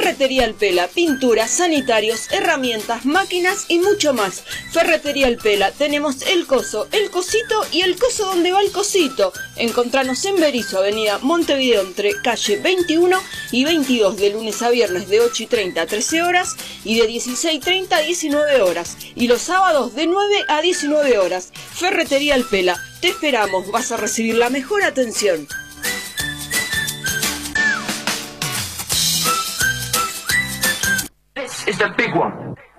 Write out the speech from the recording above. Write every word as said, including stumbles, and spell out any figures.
Ferretería El Pela, pinturas, sanitarios, herramientas, máquinas y mucho más. Ferretería El Pela, tenemos el coso, el cosito y el coso donde va el cosito. Encontranos en Berisso, avenida Montevideo, entre calle veintiuno y veintidós, de lunes a viernes de ocho y treinta a trece horas y de dieciséis y treinta a diecinueve horas. Y los sábados de nueve a diecinueve horas. Ferretería El Pela, te esperamos, vas a recibir la mejor atención. This is the big one.